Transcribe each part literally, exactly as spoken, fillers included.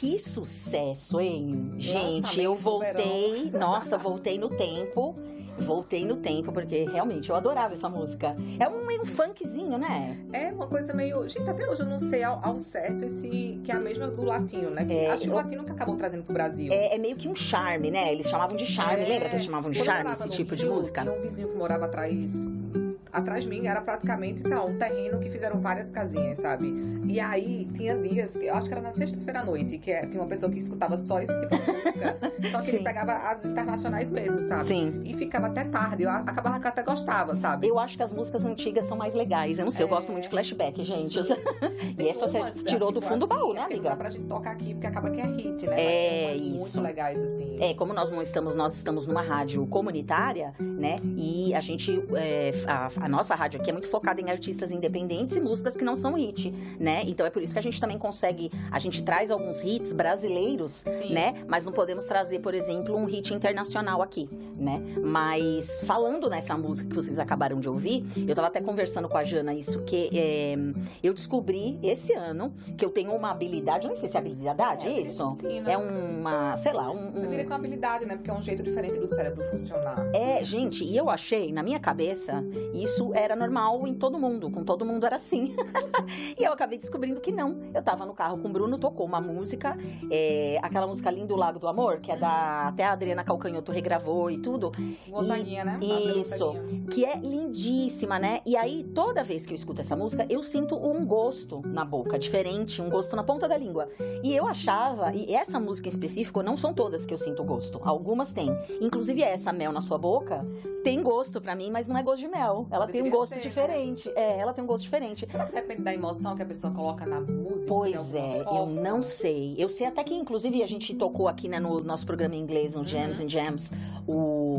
que sucesso, hein? Gente, Lançamento eu do voltei, verão. nossa, voltei no tempo, voltei no tempo, porque realmente eu adorava essa música. É um, um funkzinho, né? É uma coisa meio... Gente, até hoje eu não sei ao, ao certo esse, que é a mesma do latino, né? É, Acho que eu- o latino que acabou trazendo pro Brasil. É, é meio que um charme, né? Eles chamavam de charme, É, lembra que eles chamavam de quando eu charme morava esse no tipo de Rio, música? Tinha um vizinho que morava atrás... Atrás de mim era praticamente, sei lá, um terreno que fizeram várias casinhas, sabe? E aí, tinha dias, que eu acho que era na sexta-feira à noite, que é, tinha uma pessoa que escutava só esse tipo de música, só que Sim. ele pegava as internacionais mesmo, sabe? Sim. E ficava até tarde, eu a- acabava que eu até gostava, sabe? Eu acho que as músicas antigas são mais legais. Eu não sei, eu É. gosto muito de flashback, gente. Sim. E Tem essa você umas, tirou do tipo fundo do assim, baú, é né, porque não amiga? dá pra gente tocar aqui, porque acaba que é hit, né? É, Mas tem umas isso. muito legais, assim. É, como nós não estamos, nós estamos numa rádio comunitária, né? E a gente, é, a, a nossa rádio aqui é muito focada em artistas independentes e músicas que não são hit, né? Então é por isso que a gente também consegue, a gente traz alguns hits brasileiros, Sim. né? Mas não podemos trazer, por exemplo, um hit internacional aqui, né? Mas falando nessa música que vocês acabaram de ouvir, eu tava até conversando com a Jana isso, que é, eu descobri esse ano que eu tenho uma habilidade, eu não sei se é habilidade, É, é isso? sim, né? É uma, sei lá, um... Eu um- diria que é uma habilidade, né? Porque é um jeito diferente do cérebro funcionar. É, gente, e eu achei, na minha cabeça, isso era normal em todo mundo, com todo mundo era assim. E eu acabei descobrindo que não. Eu tava no carro com o Bruno, tocou uma música, é, aquela música Lindo Lago do Amor, que é da... Até a Adriana Calcanhoto regravou e tudo. Gonzaguinha, né? Fazendo Isso, Gonzaguinha. que é lindíssima, né? E aí, toda vez que eu escuto essa música, eu sinto um gosto na boca, diferente, um gosto na ponta da língua. E eu achava, e essa música em específico, não são todas que eu sinto gosto, algumas têm. Inclusive essa, Mel na Sua Boca, tem gosto pra mim, mas não é gosto de mel. Ela tem um Deveria gosto ser, né? diferente. É, ela tem um gosto diferente. Será que depende da emoção que a pessoa coloca na música? de Pois alguma é, eu forma? não sei. Eu sei até que, inclusive, a gente tocou aqui, né, no nosso programa em inglês, no Jams Uhum. and Jams, o...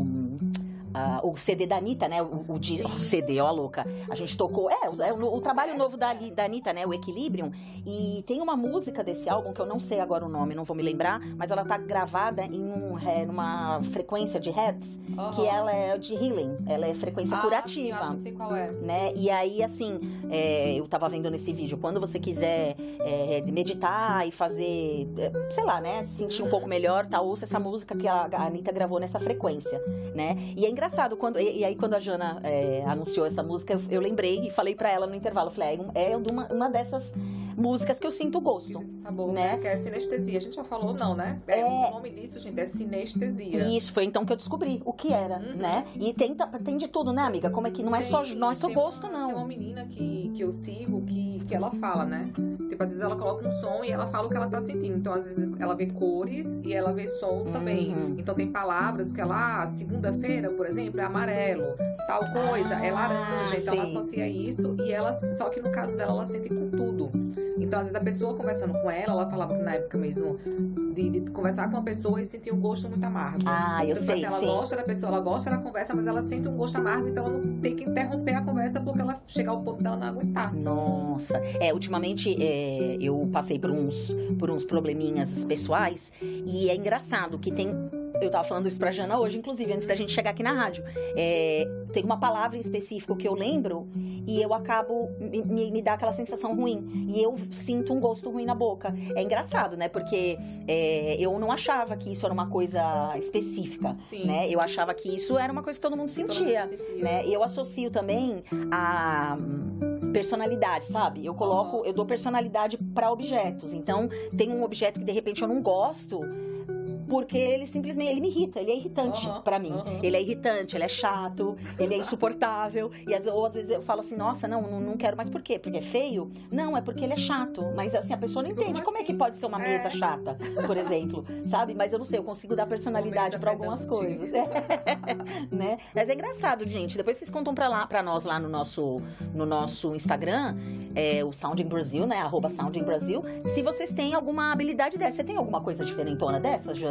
ah, o C D da Anitta, né? O, o, di- Sim. o C D, ó, a louca. A gente tocou. É, o, é o- o trabalho novo da, Ali- da Anitta, né? O Equilibrium. E tem uma música desse álbum que eu não sei agora o nome, não vou me lembrar, mas ela tá gravada em um, é, numa frequência de hertz, Aham. que ela é de healing, ela é frequência Ah, curativa. sim, eu acho que sei qual é. Né? E aí, assim, é, eu tava vendo nesse vídeo, quando você quiser é, de meditar e fazer, é, sei lá, né, se sentir um pouco melhor, tá, ouça essa música que a, a Anitta gravou nessa frequência, né? E é engraçado, quando, e, e aí quando a Jana é, anunciou essa música, eu, eu lembrei e falei pra ela no intervalo, falei, é, é de uma, uma dessas músicas que eu sinto gosto. Esquisito de sabor, Né? né? Que é sinestesia. A gente já falou, não, né? É, É. O nome disso, gente, é sinestesia. E isso foi então que eu descobri o que era, Uhum. né? E tem, ta- tem de tudo, né, amiga? Como é que não é só, não é só tem gosto, uma, não. Tem uma menina que, que eu sigo que, que ela fala, né? Tipo, às vezes ela coloca um som e ela fala o que ela tá sentindo. Então, às vezes, ela vê cores e ela vê som também. Uhum. Então, tem palavras que ela, ah, segunda-feira, por exemplo, é amarelo. Tal coisa, é Ah, laranja. Então, ela sim. associa isso e ela... Só que no caso dela, ela sente com tudo. Então, às vezes, a pessoa conversando com ela, ela falava que na época mesmo de, de conversar com uma pessoa e sentir um gosto muito amargo. Ah, eu Então, sei, assim, ela sim. gosta da pessoa, ela gosta da conversa, mas ela sente um gosto amargo, então ela não tem que interromper a conversa porque ela chega ao ponto dela não aguentar. Nossa, é, ultimamente é, eu passei por uns, por uns probleminhas pessoais e é engraçado que tem, eu tava falando isso pra Jana hoje, inclusive, antes da gente chegar aqui na rádio, é, tem uma palavra em específico que eu lembro e eu acabo, me, me, me dá aquela sensação ruim e eu sinto um gosto ruim na boca. É engraçado, né, porque é, eu não achava que isso era uma coisa específica, Sim. né, eu achava que isso era uma coisa que todo mundo sentia. Todo mundo sentia. Né? E eu associo também a hum, personalidade, sabe? Eu coloco, Uhum. eu dou personalidade para objetos. Então, tem um objeto que de repente eu não gosto, porque ele simplesmente ele me irrita, ele é irritante Uhum, pra mim. uhum. Ele é irritante, ele é chato, ele é insuportável. E às, ou às vezes eu falo assim, nossa, não, não, não quero mais. Por quê? Porque é feio? Não, é porque ele é chato. Mas assim, a pessoa não Como entende. Como é que assim? pode ser uma mesa É. chata, por exemplo? Sabe? Mas eu não sei, eu consigo dar personalidade Uma mesa pra algumas pedante. coisas. Né? Mas é engraçado, gente. Depois vocês contam pra, lá, pra nós lá no nosso, no nosso Instagram, é, o Sounding Brasil, né? Arroba Sounding Brasil. Se vocês têm alguma habilidade dessa. Você tem alguma coisa diferentona dessa, Jana?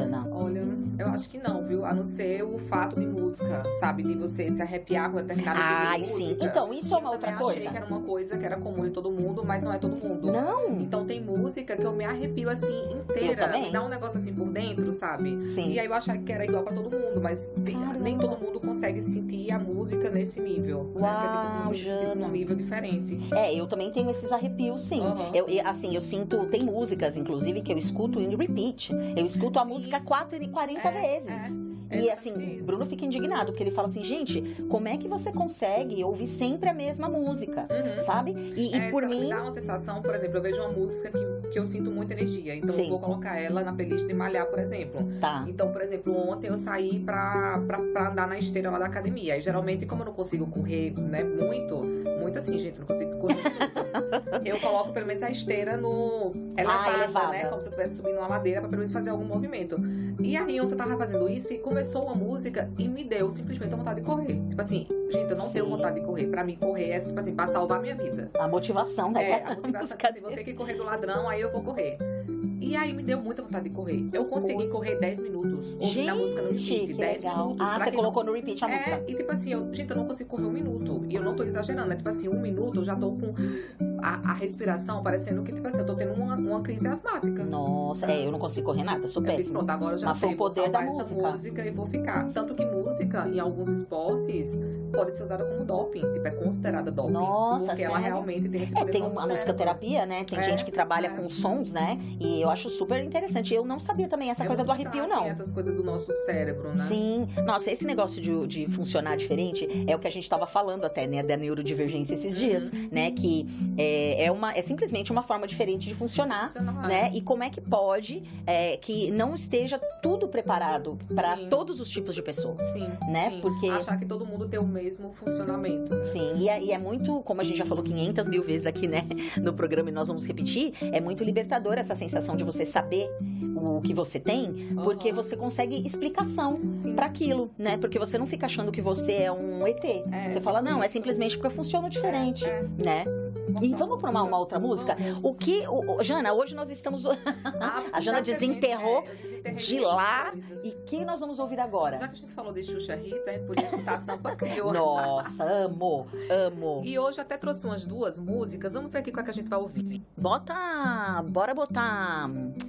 Jana? Olha, eu acho que não, viu? A não ser o fato de música, sabe? De você se arrepiar com determinado tipo de Ai, música. sim. Então, isso é uma eu outra também coisa. achei que era uma coisa que era comum de todo mundo, mas não é todo mundo. Não. Então tem música que eu me arrepio assim inteira. Eu também. Me dá um negócio assim por dentro, sabe? Sim. E aí eu achava que era igual pra todo mundo, mas tem- nem todo mundo consegue sentir a música nesse nível. Uau, né? Que é tipo como se sentisse Jana. num nível diferente. É, eu também tenho esses arrepios, sim. Uhum. Eu, e, assim, eu sinto... Tem músicas, inclusive, que eu escuto em repeat. Eu escuto a Sim. música quatro e quarenta É, vezes. é. E Exatamente assim, isso. Bruno fica indignado, porque ele fala assim, gente, como é que você consegue ouvir sempre a mesma música? Uhum. Sabe? E, e É, por sabe, mim... dá uma sensação, por exemplo, eu vejo uma música que, que eu sinto muita energia, então Sim. eu vou colocar ela na playlist de malhar, por exemplo. Tá. Então, por exemplo, ontem eu saí pra, pra, pra andar na esteira lá da academia. E geralmente, como eu não consigo correr, né, muito, muito assim, gente, eu não consigo correr muito, eu coloco pelo menos a esteira no elevada, Ah, elevada. né? Como se eu estivesse subindo uma ladeira pra pelo menos fazer algum movimento. E aí ontem eu tava fazendo isso e começou uma música e me deu simplesmente a vontade de correr. Tipo assim, gente, eu não Sim. tenho vontade de correr. Pra mim, correr é, tipo assim, pra salvar a minha vida. A motivação, né? É, a motivação é assim, vou ter que correr do ladrão, aí eu vou correr. E aí me deu muita vontade de correr. Eu consegui correr dez minutos. Ouvindo a música no repeat, que dez legal. minutos. Ah, pra você quem colocou não... no repeat a música. É, e tipo assim, eu, gente, eu não consigo correr um minuto. E eu não tô exagerando, é tipo assim, um minuto eu já tô com a, a respiração parecendo que, tipo assim, eu tô tendo uma, uma crise asmática. Nossa, é, eu não consigo correr nada, eu sou Eu disse, péssima. pronto, agora eu já Mas foi sei, o vou poder da salvar essa música. música e vou ficar. Tanto que música, em alguns esportes, pode ser usada como doping. Tipo, é considerada doping. Nossa, porque ela sério? realmente tem esse É, poder tem no nosso uma cérebro. musicoterapia, né? Tem É, gente que trabalha é. com sons, né? E eu acho super interessante. Eu não sabia também essa É coisa do muito arrepio, bizarro, não. assim, essas coisas do nosso cérebro, né? Sim. Nossa, esse negócio de, de funcionar diferente é o que a gente tava falando até, né? Da neurodivergência esses dias, Uhum. né? Que é, é, uma, é simplesmente uma forma diferente de funcionar. Funcionar. Né? E como é que pode é, que não esteja tudo preparado para Sim. todos os tipos de pessoas? Sim, Né? sim. Porque- Achar que todo mundo tem o mesmo funcionamento. Né? Sim, e é, e é muito, como a gente já falou quinhentas mil vezes aqui, né, no programa e nós vamos repetir, é muito libertador essa sensação de você saber o que você tem, porque Aham. você consegue explicação Sim. para aquilo, né? Porque você não fica achando que você é um E T. É, você fala, não, é isso. simplesmente porque eu funciono diferente, É, é. né? E vamos para uma, uma outra música? Vamos. O que, o, o- Jana, hoje nós estamos Ah, a Jana já que gente- desenterrou é, eu desenterrei de muitas lá coisas. e que nós vamos ouvir agora? Já que a gente falou de Xuxa Hits, a gente podia citar Sampa Crio. Nossa, amo, amo. E hoje até trouxe umas duas músicas. Vamos ver aqui qual é que a gente vai ouvir. Bota. Bora botar.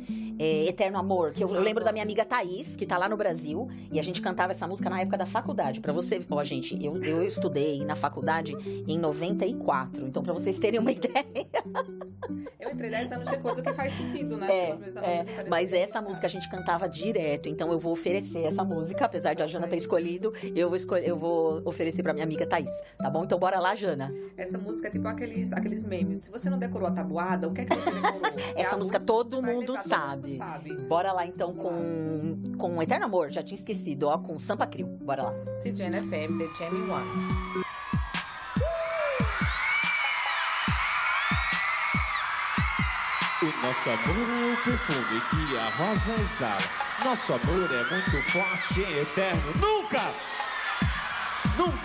é, Eterno Amor, que eu, eu lembro da minha amiga Thaís, que tá lá no Brasil, e a gente cantava essa música na época da faculdade. Pra você, ó, gente, eu, eu estudei na faculdade em noventa e quatro, então pra vocês terem uma ideia. Eu entrei dez anos depois, o que faz sentido, né? É, Pelos meus anos é, de diferença. mas essa música a gente cantava direto, então eu vou oferecer essa música, apesar de a Jana ter escolhido, eu vou, escolher, eu vou oferecer pra minha amiga Thaís, tá bom? Então bora lá, Jana. Essa música é tipo aqueles, aqueles memes. Se você não decorou a tabuada, o que é que você decorou? É Essa a música que todo você vai mundo lembrar, todo sabe. mundo sabe. Bora lá então com, com Eterno Amor, já tinha esquecido, ó, com Sampa Crio. Bora lá. C G N F M, The Jamie One. O nosso amor é o perfume que a rosa exala. Nosso amor é muito forte e eterno. Nunca, nunca